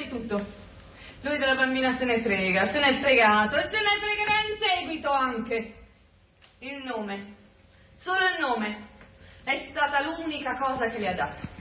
è tutto. Lui della bambina se ne frega, se ne è fregato e se ne fregherà in seguito anche. Il nome, solo il nome, è stata l'unica cosa che le ha dato.